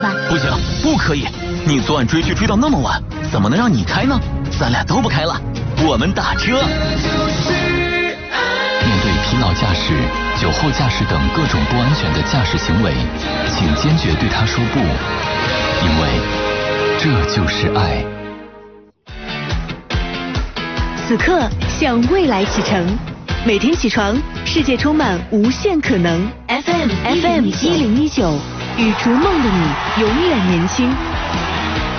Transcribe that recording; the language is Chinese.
不行，不可以！你昨晚追剧追到那么晚，怎么能让你开呢？咱俩都不开了，我们打车。 面对疲劳驾驶、酒后驾驶等各种不安全的驾驶行为，请坚决对他说不，因为这就是爱。 此刻向未来启程，每天起床，世界充满无限可能。FM 1019，与逐梦的你永远年轻。